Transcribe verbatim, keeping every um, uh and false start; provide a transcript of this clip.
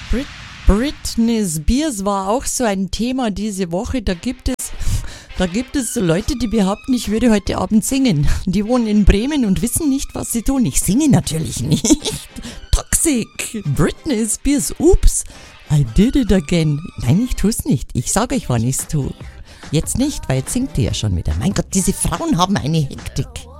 Brit Britney Spears war auch so ein Thema diese Woche. Da gibt es, da gibt es so Leute, die behaupten, ich würde heute Abend singen. Die wohnen in Bremen und wissen nicht, was sie tun. Ich singe natürlich nicht. Toxic. Britney Spears. Ups. I did it again. Nein, ich tu's nicht. Ich sage euch, wann ich's tue. Jetzt nicht, weil jetzt singt die ja schon wieder. Mein Gott, diese Frauen haben eine Hektik.